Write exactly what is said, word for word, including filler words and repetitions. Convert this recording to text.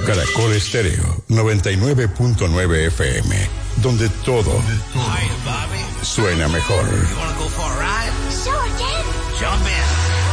Caracol Estéreo noventa y nueve punto nueve F M, donde todo suena mejor. Sure, Dad. Jump in.